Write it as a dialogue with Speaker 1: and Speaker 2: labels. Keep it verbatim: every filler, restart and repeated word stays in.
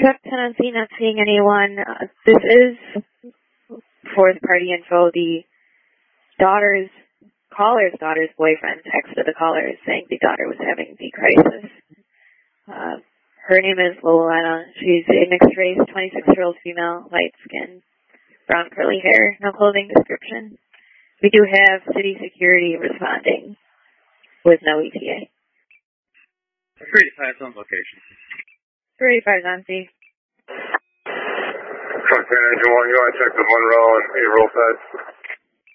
Speaker 1: Truck ten on scene, not seeing anyone. Uh, this is fourth party info. The daughter's, caller's daughter's boyfriend texted the caller saying the daughter was having the crisis. Uh, her name is Lolena. She's a mixed race, twenty-six-year-old female, light skin, brown curly hair, no clothing description. We do have city security responding with no E T A.
Speaker 2: three eighty-five on location.
Speaker 1: three eighty-five on scene.
Speaker 3: Truck ten engine one, you want to check the Monroe and April side?